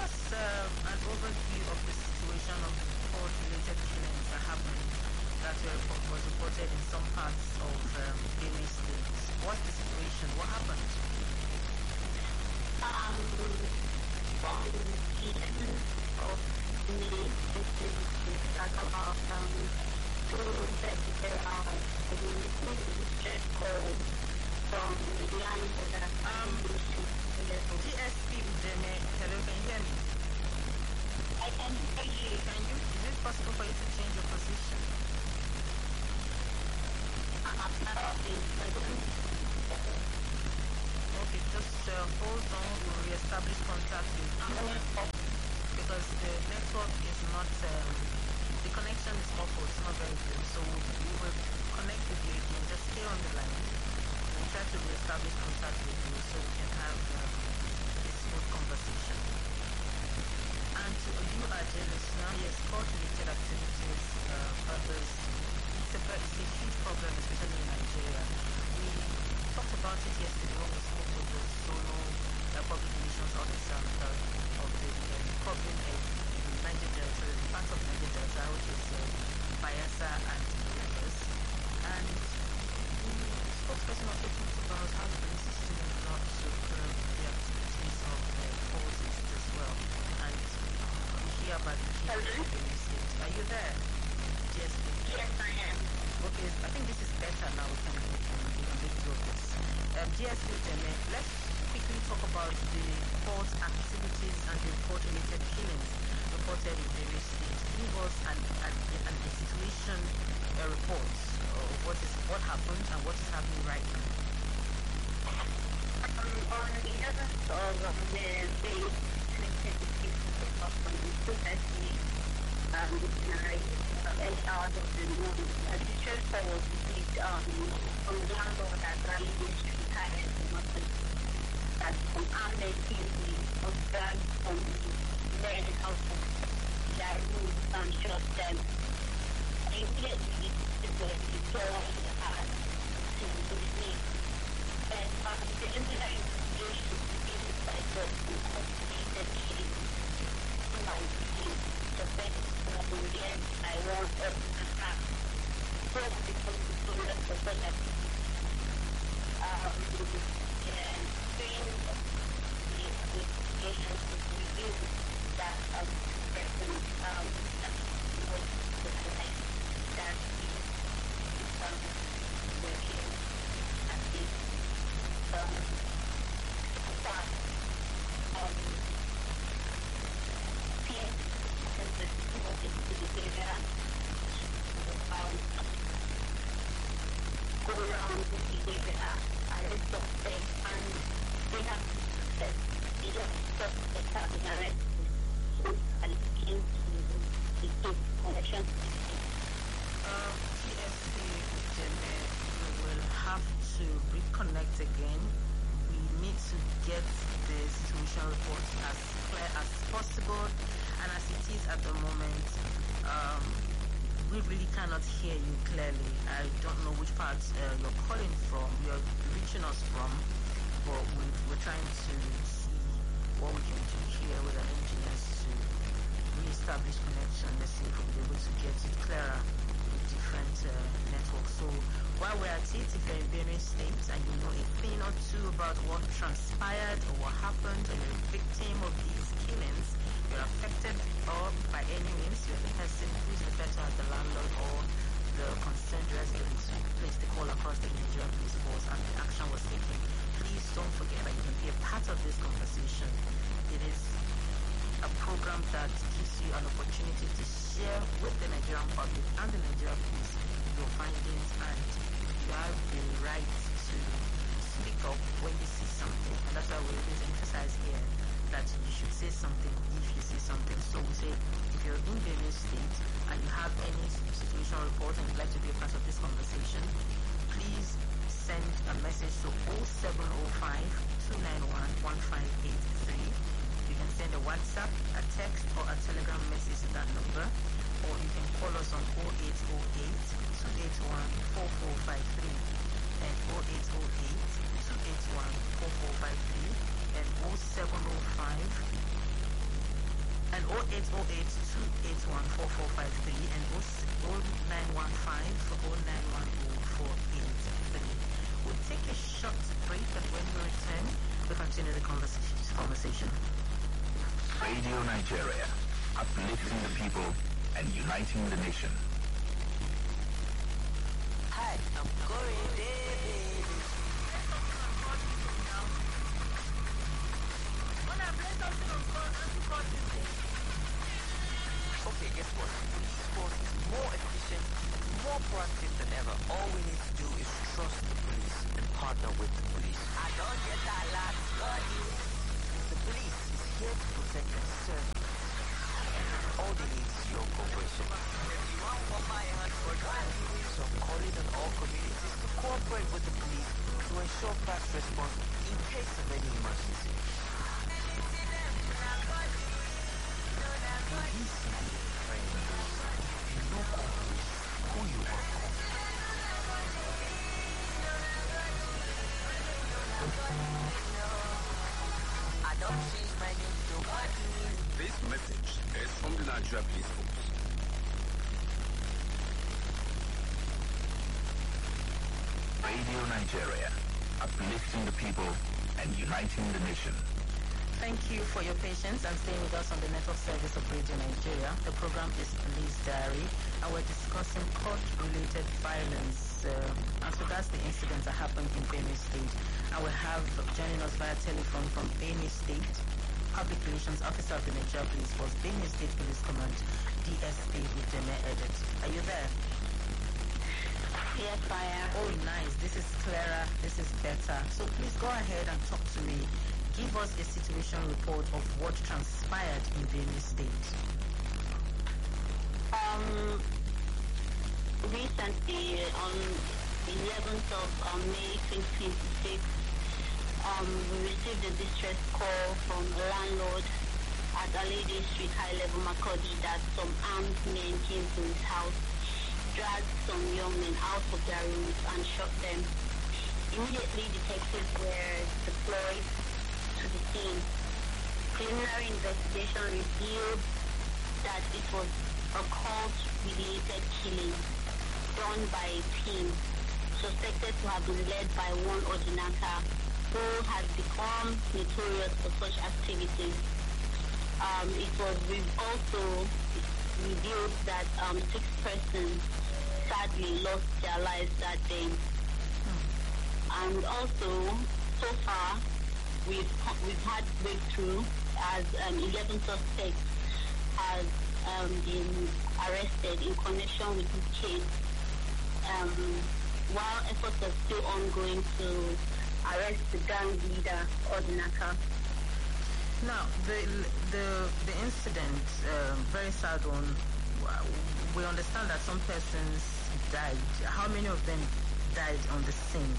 us an overview of the situation of fraud-related killings that happened was reported in some parts of Benue State. What's the situation? What happened? From the end of May, we talk about two vegetarian from the land that GSP Udeme, hello, can you hear me? I can hear you. Is it possible for you to change your position? Okay, just hold on. We'll reestablish contact with you because the network is not, the connection is muffled, it's not very good. So we will connect with you again. Just stay on the line. We'll try to reestablish contact with you so we can have a smooth conversation. And to you, our dear listener, yes, fraud-related activities, it's a huge problem, especially in Nigeria. We talked about it yesterday when we spoke with the Solo public relations officer of the problem in Niger Delta, part of Niger Delta, which is Bayelsa and Rivers. And the spokesperson also talked about how the police system is not to curb the activities of the forces as well. And we hear about the killings in the state. Are you there? Yes, I am. Okay, I think this is better now. We can make do of this. GSP Udeme, let's quickly talk about the fraud activities and the fraud-related killings reported in various states. Give us a situation report of what happened and what is happening right now. On the 11th of May, the 2026 of the HR the teachers that was received from the landlord that Rally District Carriers that some armed activity of drugs from their household that removed and shot them. Immediately, it was deployed to the police. And the internet investigation begins by the completed killing the best again, I want to have so because the students are so that and doing the investigations to review that person that was the life that working at this go around the behavior and something and they have said they don't stop the having arrest and begin to the connection. TSC Udeme, we will have to reconnect again. We need to get the situation report as clear as possible, and as it is at the moment, we really cannot hear you clearly. I don't know which part you're calling from, you're reaching us from, but we're trying to see what we can do here with our engineers to re-establish connection. Let's see if we'll be able to get it clearer with different networks. So while we're at it, if you're in Benue State and you know a thing or two about what transpired or what happened, or you're a victim of these killings, you're affected or by any means, you're the person who's referred to as the landlord or the concerned resident who placed the call across the Nigerian police force and the action was taken. Please don't forget that you can be a part of this conversation. It is a program that gives you an opportunity to share with the Nigerian public and the Nigerian police your findings, and you have the right to speak up when you see something. And that's why we always emphasize here that you should say something if you see something. So we say, if you're in Benue State and you have any situation report and you'd like to be a part of this conversation, please send a message to 0705 291 1583. You can send a WhatsApp, a text, or a Telegram message to that number, or you can call us on 0808 281 4453 and 0808 281 4453 and 0705 Radio Nigeria, uplifting the people and uniting the nation. Hi, I'm Corey David. Okay, guess what? Police force is more efficient, more proactive than ever. All we need to do is trust the police and partner with the police. I don't get that lot, the police is here to protect and serve. All they need is your cooperation. So I'm calling on all communities to cooperate with the police to ensure fast response in case of any emergency. Police can be friends. You know always who you work for. I don't change my name to This message is from the Nigeria Police Force. Radio Nigeria, uplifting the people and uniting the nation. Thank you for your patience and staying with us on the network service of Radio Nigeria. The program is Police Diary, and we're discussing court-related violence. And so that's the incident that happened in Benue State. And we have joining us via telephone from Benue State, Public Relations Officer of the Nigeria Police Force, Benue State Police Command, DSP Udeme Edit. Are you there? Yes, I am. Oh, nice. This is Clara. This is better. So please go ahead and talk to me. Give us a situation report of what transpired in Benue State. Recently, on 11th of May 2026, we received a distress call from a landlord at Alede Street, High Level, Makurdi, that some armed men came to his house, dragged some young men out of their rooms and shot them. Immediately, detectives were deployed to the scene. Preliminary investigation revealed that it was a cult-related killing done by a team suspected to have been led by one ordinator who has become notorious for such activities. It was also revealed that 6 persons sadly lost their lives that day. And also, so far, we've had breakthrough as 11 suspects have been arrested in connection with this case. While efforts are still ongoing to arrest the gang leader, Ordinaka. Now, the incident, very sad one. We understand that some persons died. How many of them died on the scene?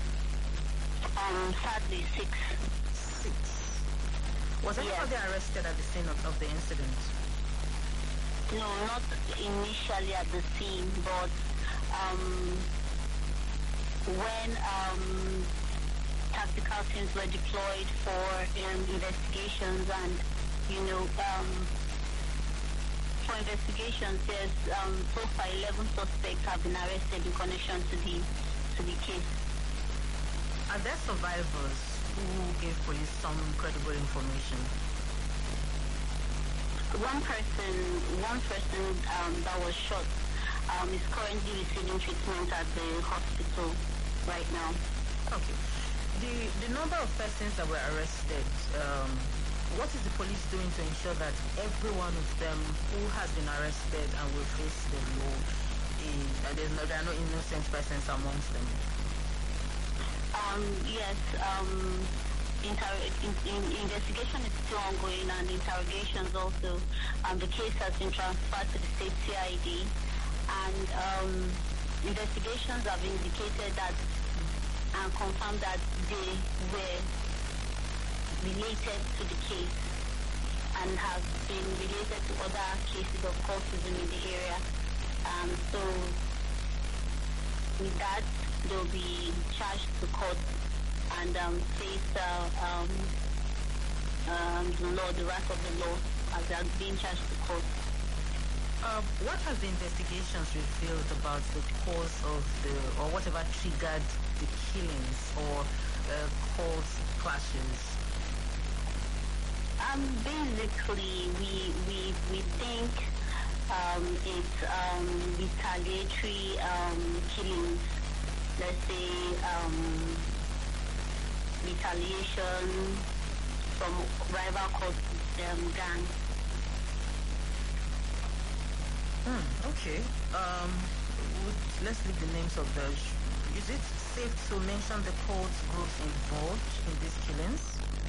Sadly, 6. 6. Was anybody arrested at the scene of the incident? No, not initially at the scene, but when tactical teams were deployed for investigations and, for investigations, there's so far 11 suspects have been arrested in connection to the case. Are there survivors who gave police some credible information? One person that was shot is currently receiving treatment at the hospital right now. Okay. The number of persons that were arrested, what is the police doing to ensure that every one of them who has been arrested and will face the law, there are no innocent persons amongst them? Yes. Investigation is still ongoing and interrogations also. The case has been transferred to the state CID, and investigations have indicated that and confirmed that they were related to the case and have been related to other cases of cultism in the area. So with that, they'll be charged to court and face the law, the wrath of the law, as they are being charged to court. What has the investigations revealed about the cause of or whatever triggered the killings or cause clashes? Basically, we think it's retaliatory killings. Let's say retaliation from rival gangs. Okay. Let's leave the names of the. Is it safe to mention the cult groups involved in these killings?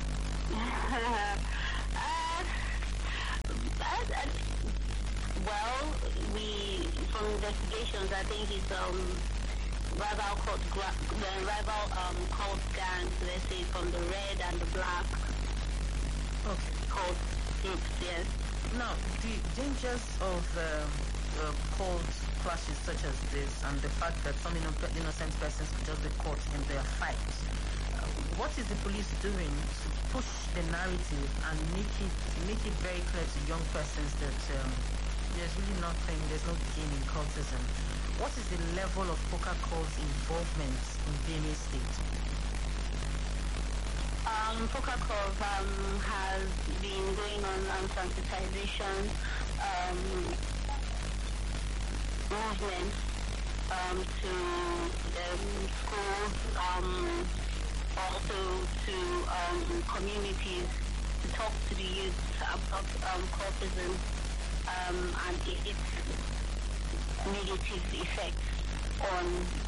Well, from investigations, I think it's rival cult gangs. Let's say from the red and the black. Okay. Cult groups, yes. Now, the dangers of cult clashes such as this, and the fact that some innocent persons could just be caught in their fight. What is the police doing to push the narrative and make it very clear to young persons that there's really nothing, there's no gain in cultism? What is the level of Coca-Cola's involvement in Benue State? Coca-Cola has been going on sensitization movement to schools, also to communities, to talk to the youth about cultism and its negative effects on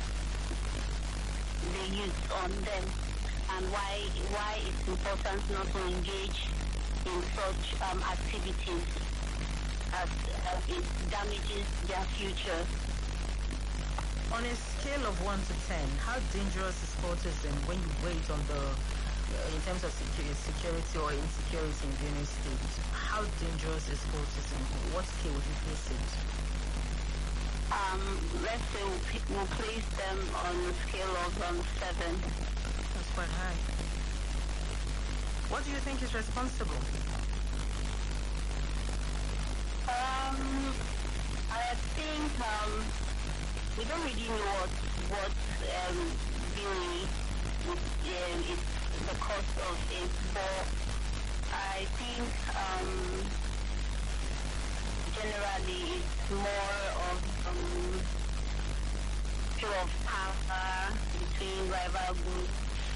the youth, on them, and why it's important not to engage in such activities as it damages their future. On a scale of 1 to 10, how dangerous is cultism when you weigh it on the, in terms of security or insecurity in Benue State? How dangerous is cultism? What scale would you place it? Let's say we'll place them on a scale of 7. That's quite high. What do you think is responsible? I think we don't really know what really is the cause of it, but I think generally it's more of show of power between rival groups.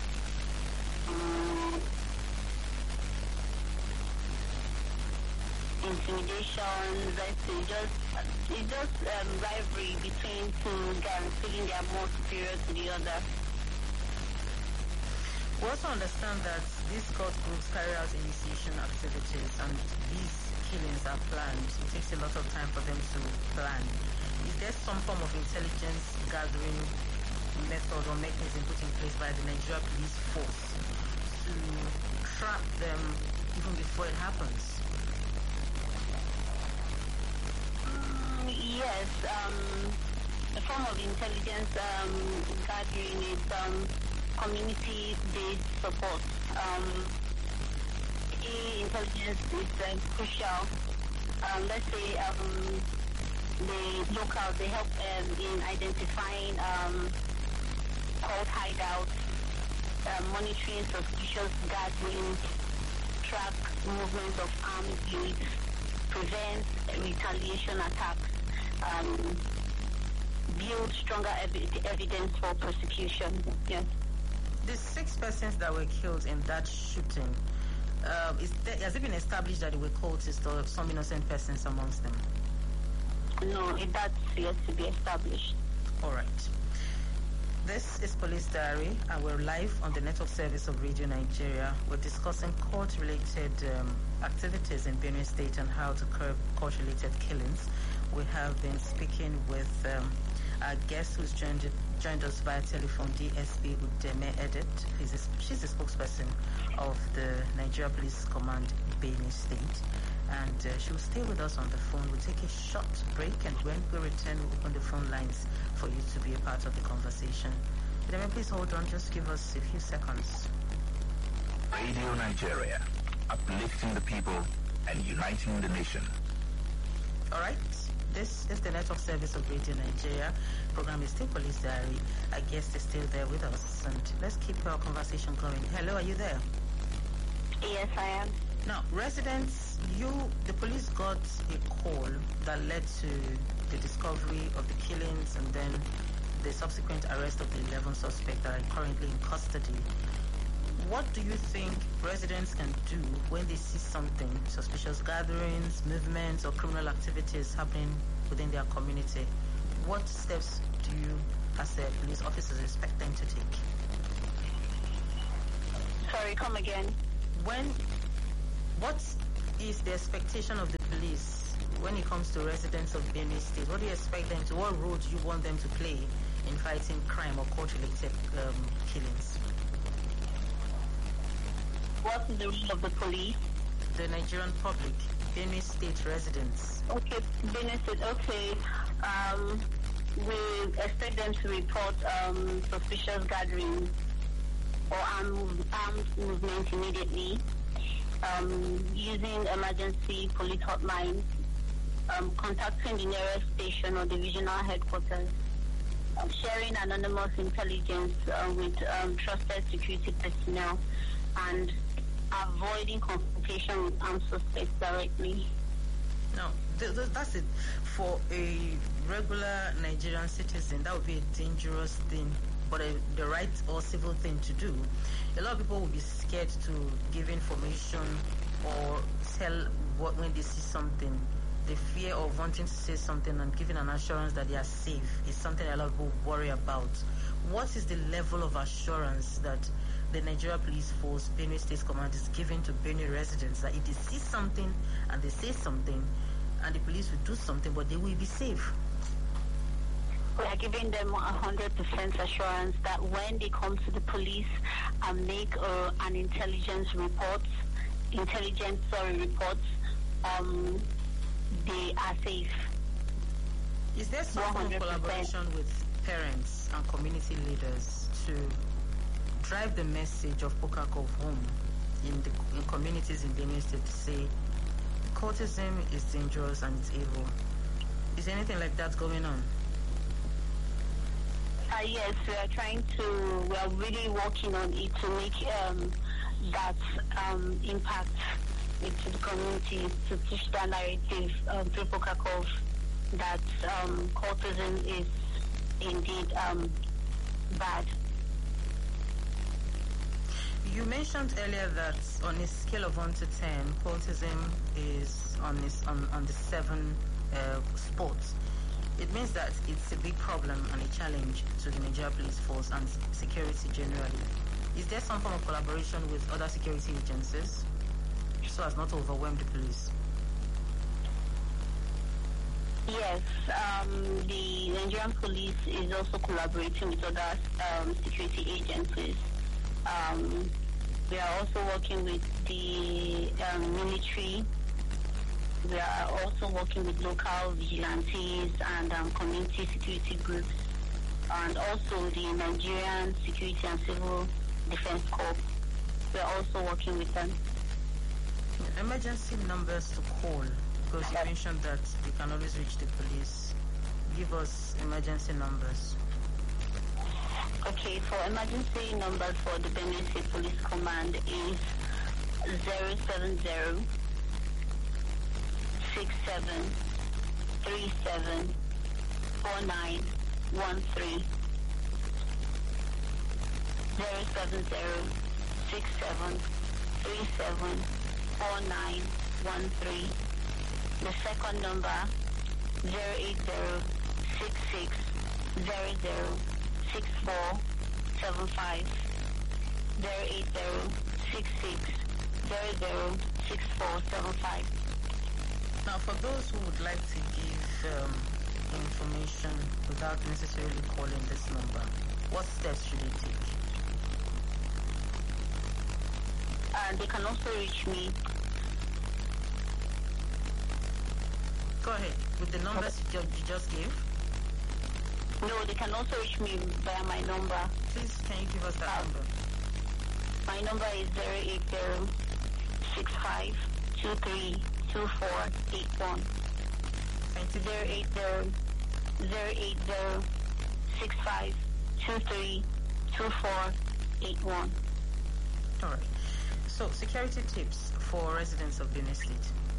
Intimidation, it's just rivalry between two gangs, feeling they are more superior to the other. We also understand that these cult groups carry out initiation activities, and these killings are planned. It takes a lot of time for them to plan. Is there some form of intelligence gathering method or mechanism put in place by the Nigeria Police Force to trap them even before it happens? Yes, a form of intelligence gathering is community-based support. Intelligence is crucial. Let's say the locals, they help in identifying cult hideouts, monitoring suspicious gatherings, track movements of armed youths, prevent retaliation attacks, build stronger evidence for prosecution. Yeah. The 6 persons that were killed in that shooting, has it been established that they were cultists or some innocent persons amongst them? No, that's yet to be established. All right. This is Police Diary, and we're live on the network service of Radio Nigeria. We're discussing court-related activities in Benue State and how to curb court-related killings. We have been speaking with our guest who's joined us via telephone, DSP Udeme Edit. She's the spokesperson of the Nigeria Police Command, Benue State. And she'll stay with us on the phone. We'll take a short break, and when we return, we'll open the phone lines for you to be a part of the conversation. Udeme, please hold on. Just give us a few seconds. Radio Nigeria, uplifting the people and uniting the nation. All right. This is the network service of Radio Nigeria. Program is still Police Diary. Our guest is still there with us, and let's keep our conversation going. Hello, are you there? Yes, I am. Now, residents, the police got a call that led to the discovery of the killings and then the subsequent arrest of the 11 suspects that are currently in custody. What do you think residents can do when they see something, suspicious gatherings, movements, or criminal activities happening within their community? What steps do you, as the police officers, expect them to take? Sorry, come again. What is the expectation of the police when it comes to residents of Benue State? What do you expect them to, what role do you want them to play in fighting crime or court-related killings? What is the role of the police? The Nigerian public, Benue State residents. Okay, Benue State, okay. We expect them to report suspicious gatherings or armed movement immediately, using emergency police hotlines, contacting the nearest station or divisional headquarters, sharing anonymous intelligence with trusted security personnel, and avoiding confrontation with armed suspects directly. No, that's it. For a regular Nigerian citizen, that would be a dangerous thing, but the right or civil thing to do. A lot of people will be scared to give information or tell when they see something. The fear of wanting to say something and giving an assurance that they are safe is something a lot of people worry about. What is the level of assurance that the Nigeria Police Force, Benue State Command, is giving to Benue residents that if they see something and they say something and the police will do something, but they will be safe? We are giving them 100% assurance that when they come to the police and make an intelligence report, they are safe. Is there some form of collaboration with parents and community leaders to drive the message of Pokakov home in communities in Benue State to say cultism is dangerous and it's evil? Is anything like that going on? Yes, we are really working on it to make that impact into the community, to push that narrative through Pokakov that cultism is indeed bad. You mentioned earlier that on a scale of 1 to 10, cultism is on the 7 spots. It means that it's a big problem and a challenge to the Nigeria Police Force and security generally. Is there some form of collaboration with other security agencies so as not to overwhelm the police? Yes, the Nigerian police is also collaborating with other security agencies. We are also working with the military. We are also working with local vigilantes and community security groups, and also the Nigerian Security and Civil Defense Corps. We are also working with them. Emergency numbers to call, because you mentioned that you can always reach the police. Give us emergency numbers. Okay, for emergency numbers for the Benue State Police Command is 070 67 37 4913 070 67 37 4913. The second number 080 66 00 6475 080 66 00 6475. Now, for those who would like to give information without necessarily calling this number, what steps should they take? They can also reach me. Go ahead. With the numbers you just gave? No, they can also reach me via my number. Please, can you give us that number? My number is 080 65 23 2481. Thank you. 080 65 23 2481. All right. So, security tips for residents of Benin State.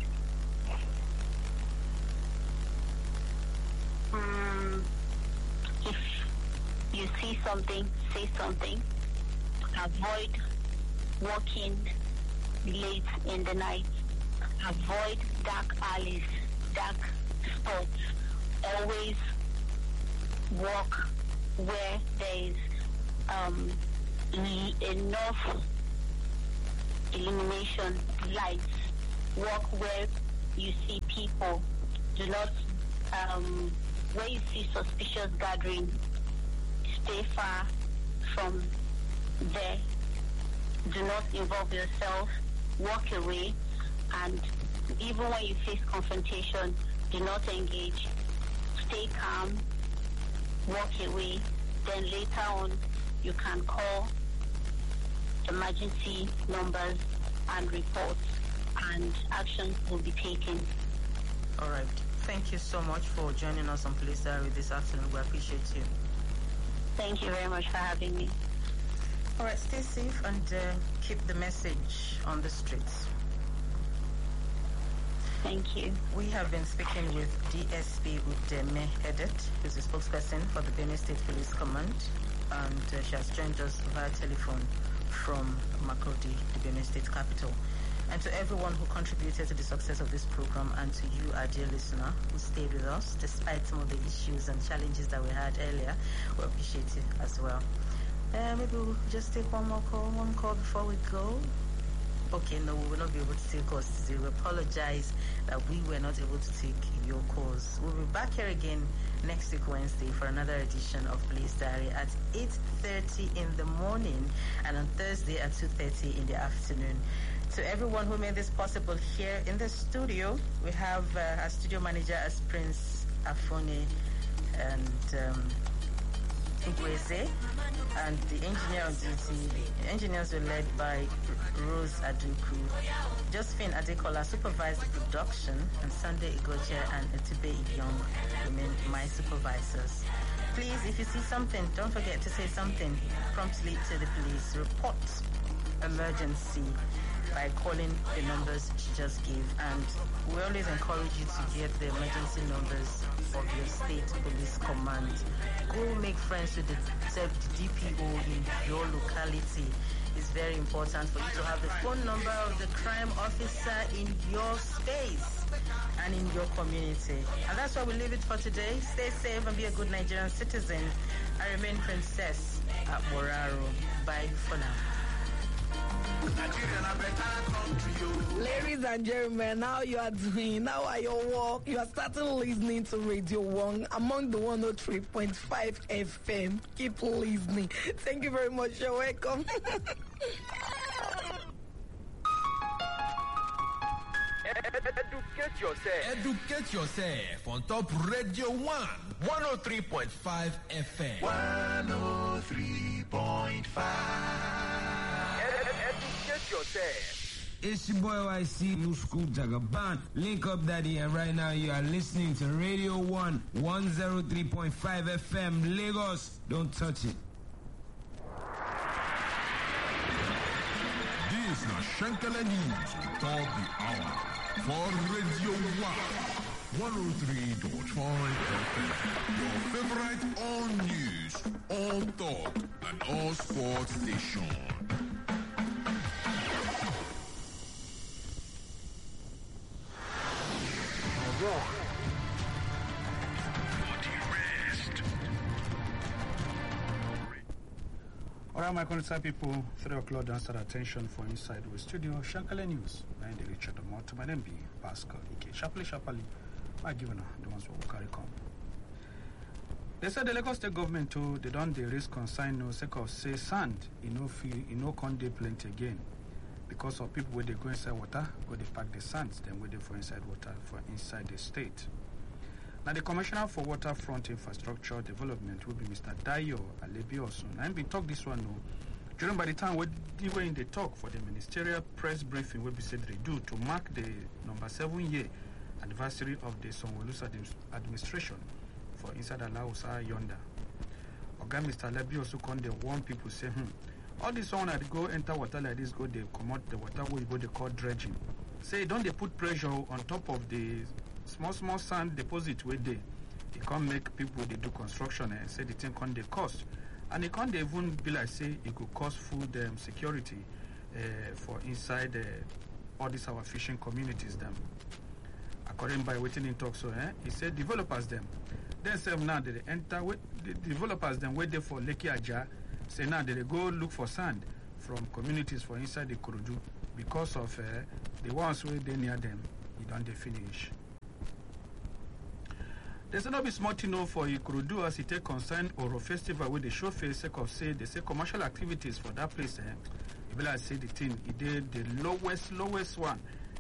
If you see something, say something. Avoid walking late in the night. Avoid dark alleys, dark spots. Always walk where there is enough illumination, lights. Walk where you see people. Do not, where you see suspicious gathering, stay far from there. Do not involve yourself. Walk away. And even when you face confrontation, do not engage. Stay calm. Walk away. Then later on, you can call emergency numbers and report, and actions will be taken. All right. Thank you so much for joining us on Police Diary this afternoon. We appreciate you. Thank you very much for having me. All right. Stay safe and keep the message on the streets. Thank you. We have been speaking with DSP Udeme Edet, who's a spokesperson for the Benin State Police Command, and she has joined us via telephone from Makurdi, the Benin State capital. And to everyone who contributed to the success of this program, and to you, our dear listener, who stayed with us despite some of the issues and challenges that we had earlier, we appreciate it as well. Maybe we'll just take one call before we go. Okay, no, we will not be able to take calls today. We apologize that we were not able to take your calls. We'll be back here again next week, Wednesday, for another edition of Police Diary at 8:30 in the morning, and on Thursday at 2:30 in the afternoon. To everyone who made this possible here in the studio, we have our studio manager as Prince Afone and Ugweze, and the engineer on duty. The engineers were led by Rose Aduku. Josephine Adekola supervised the production, and Sunday Igoche and Etube Young remain my supervisors. Please, if you see something, don't forget to say something promptly to the police. Report emergency by calling the numbers she just gave, and we always encourage you to get the emergency numbers of your state police command. Go make friends with the DPO in your locality. It's very important for you to have the phone number of the crime officer in your space and in your community. And that's why we leave it for today. Stay safe and be a good Nigerian citizen. I remain Princess at Moraro. Bye for now. Ladies and gentlemen, how you are doing? How are your work? You are starting listening to Radio 1 among the 103.5 FM. Keep listening. Thank you very much. You're welcome. Educate yourself on top Radio 1, 103.5 FM. 103.5. Educate yourself. It's your boy YC, New School Jagaban. Link up, Daddy, and right now you are listening to Radio 1, 103.5 FM, Lagos. Don't touch it. This is Shankala News to top the hour for Radio 1, 103.5 FM. Your favorite all news, all talk, and all sports station. Alright, my concerned people, 3 o'clock don't start attention for Inside the Studio, Shankala News, and the Richard Amount to my name be Pascal Ike. Sharply, my given the ones who will carry come. They said the Lagos State government too, they don't raise concern no sake of say sand, no conde plenty again. Because of people where they go inside water, go they pack the sands, then where they for inside water for inside the state. Now, the Commissioner for Waterfront Infrastructure Development will be Mr. Dayo Alebiosun. And we talk this one now. During by the time we were in the talk for the ministerial press briefing, will be said they do to mark the number 7-year anniversary of the Sonwolus administration for inside Alausa yonder. Oga Mr. Alebiosun Konde warn people say, All this one that go enter water like this, go they come out the water we go they call dredging. Say don't they put pressure on top of the small sand deposit where they can't make people they do construction and say the thing can't they cost. And it can't even be like say it could cost food security for inside all these our fishing communities them. According by waiting in talk so he said developers them. Then say now they enter with the developers them wait there for Lake Aja. Say now they go look for sand from communities for inside the Ikorodu because of the ones where they near them, you don't they finish. There's not be smart to know for Ikorodu as it take concern Oro Festival with the show face sake of say they say commercial activities for that place. It be like say the thing it did the lowest one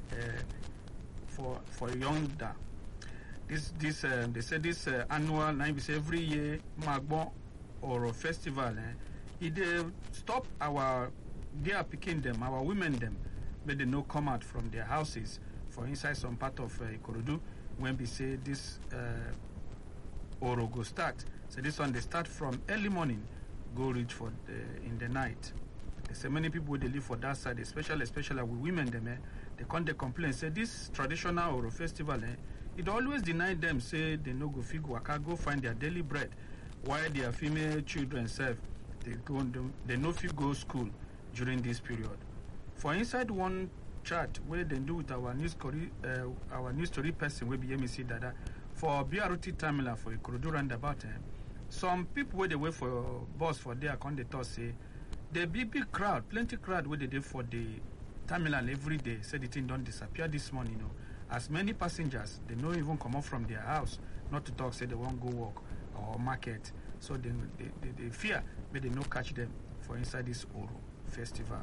for younger. This they say this annual now we say every year Magbon Oro Festival it stop our dear picking them, our women them, but they no come out from their houses for inside some part of Ikorodu when we say this Oro go start. So this one they start from early morning, go reach for in the night. They say many people they live for that side, especially with women them. They come they complain say this traditional Oro festival it always deny them say they no go fig waka go find their daily bread, while their female children serve. They no fit go school during this period. For inside one chat where they do with our news story person will be MEC Dada for BRT terminal for Ikorodu roundabout. Some people where they wait for bus for their con they talk say the big crowd, plenty crowd where they do for the terminal every day. Said the thing don't disappear this morning, you know. As many passengers they no even come up from their house, not to talk say they won't go work or market. So they fear but they no catch them for inside this Oro festival.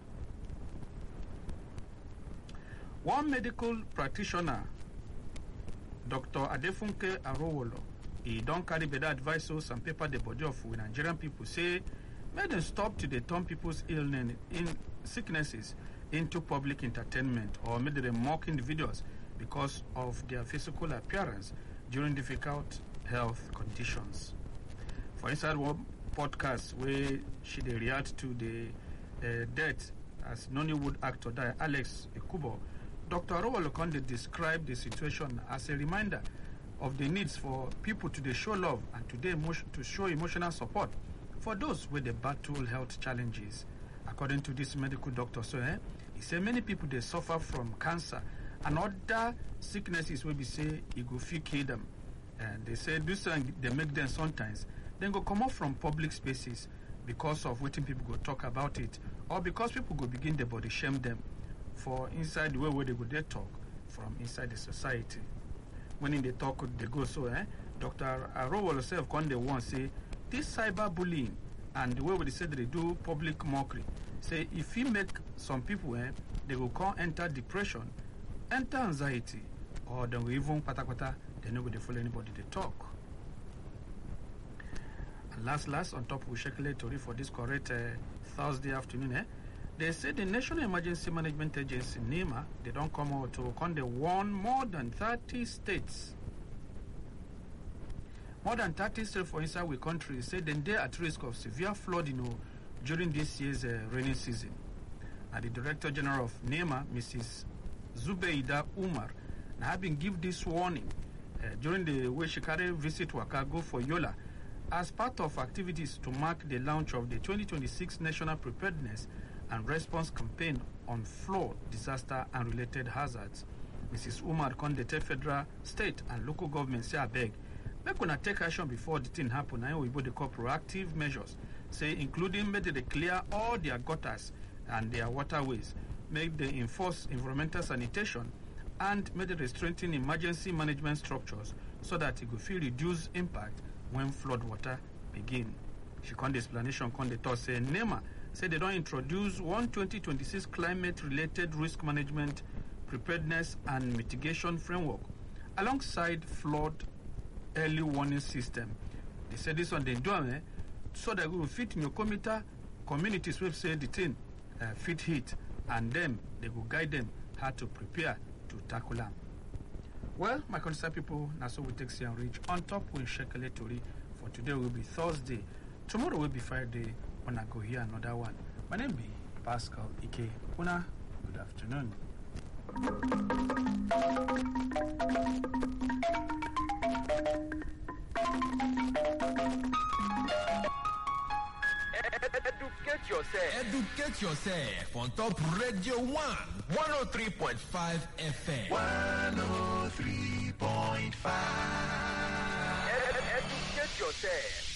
One medical practitioner, Dr. Adefunke Arowolo, he don't carry better advice so some paper the body of Nigerian people say may them stop to turn people's illness in sicknesses into public entertainment or may them mock individuals because of their physical appearance during difficult health conditions. For inside one podcast where she react to the death as Nollywood actor died, Alex Ekubo, Dr. Arowolo Konde described the situation as a reminder of the needs for people to show love and to show emotional support for those with the battle health challenges. According to this medical doctor, he said many people they suffer from cancer and other sicknesses will be say it go fit kill them. And they say this they make them sometimes then go come up from public spaces because of waiting people go talk about it or because people go begin the body shame them for inside the way where they go they talk from inside the society. When in the talk they go so Dr. Arowolo self come the one say this cyberbullying and the way they say they do public mockery say if you make some people they will come enter depression, enter anxiety, or they will even pata they no go they follow anybody they talk. And last on top we Shekele Tori for this correct Thursday afternoon they say the National Emergency Management Agency NEMA they don't come out to con they warn more than 30 states. More than 30 states for inside we country say then they are at risk of severe flooding during this year's rainy season. And the Director General of NEMA, Mrs. Zubeida Umar, have been give this warning during the Weshikare visit Wakago for Yola as part of activities to mark the launch of the 2026 National Preparedness and Response Campaign on flood, disaster and related hazards. Mrs. Umar condemned federal, state and local governments say abeg make una take action before the thing happen and we both call proactive measures, say including make they clear all their gutters and their waterways, make they enforce environmental sanitation and make they strengthen emergency management structures so that it will feel reduce impact when flood water begin. She con the explanation con the talk say NEMA say they don't introduce 2026 climate related risk management preparedness and mitigation framework alongside flood early warning system. They say this one they do so that we will fit Nyokomita communities will say the thing fit hit and then they will guide them how to prepare to tackle them. Well, my concerned people, now so we take and reach on top with Shekele Tori. For today will be Thursday. Tomorrow will be Friday. Una go hear another one. My name be Pascal Ike. Una, good afternoon. Educate yourself. Educate yourself on top Radio 1, 103.5 FM. 103.5. Educate yourself.